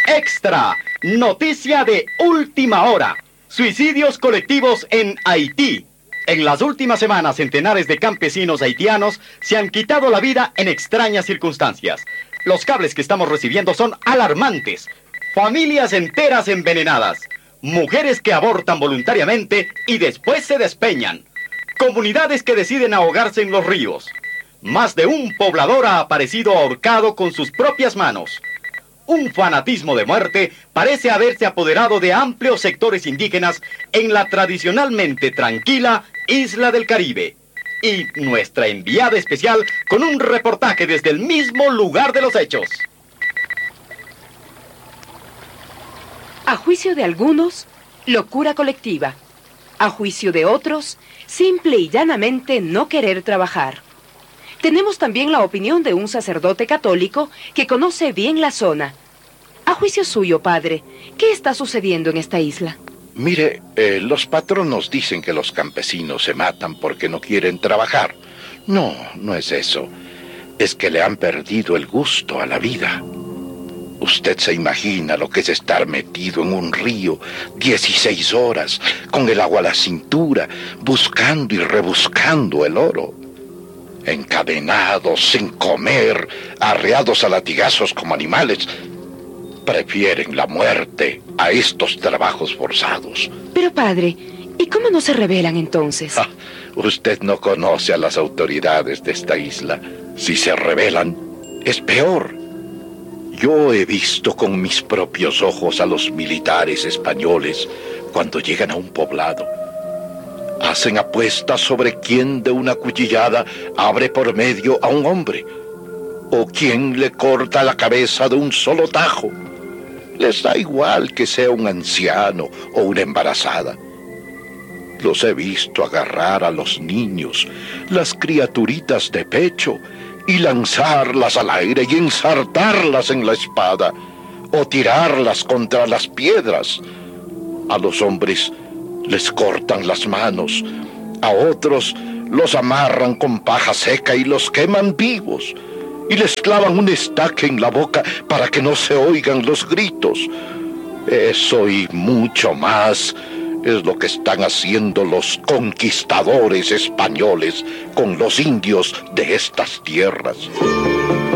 Extra, noticia de última hora. Suicidios colectivos en Haití. En las últimas semanas, centenares de campesinos haitianos se han quitado la vida en extrañas circunstancias. Los cables que estamos recibiendo son alarmantes. Familias enteras envenenadas. Mujeres que abortan voluntariamente y después se despeñan. Comunidades que deciden ahogarse en los ríos. Más de un poblador ha aparecido ahorcado con sus propias manos. Un fanatismo de muerte parece haberse apoderado de amplios sectores indígenas en la tradicionalmente tranquila isla del Caribe. Y nuestra enviada especial con un reportaje desde el mismo lugar de los hechos. A juicio de algunos, locura colectiva. A juicio de otros, simple y llanamente no querer trabajar. Tenemos también la opinión de un sacerdote católico que conoce bien la zona. A juicio suyo, padre, ¿qué está sucediendo en esta isla? Mire, los patronos dicen que los campesinos se matan porque no quieren trabajar. No, no es eso. Es que le han perdido el gusto a la vida. Usted se imagina lo que es estar metido en un río 16 horas, con el agua a la cintura, buscando y rebuscando el oro. Encadenados, sin comer, arreados a latigazos como animales, prefieren la muerte a estos trabajos forzados. Pero padre, ¿y cómo no se rebelan entonces? Usted no conoce a las autoridades de esta isla. Si se rebelan, es peor. Yo he visto con mis propios ojos a los militares españoles cuando llegan a un poblado. Hacen apuestas sobre quién de una cuchillada abre por medio a un hombre, o quién le corta la cabeza de un solo tajo. Les da igual que sea un anciano o una embarazada. Los he visto agarrar a los niños, las criaturitas de pecho, y lanzarlas al aire y ensartarlas en la espada, o tirarlas contra las piedras. A los hombres les cortan las manos, a otros los amarran con paja seca y los queman vivos, y les clavan un estaque en la boca para que no se oigan los gritos. Eso y mucho más es lo que están haciendo los conquistadores españoles con los indios de estas tierras.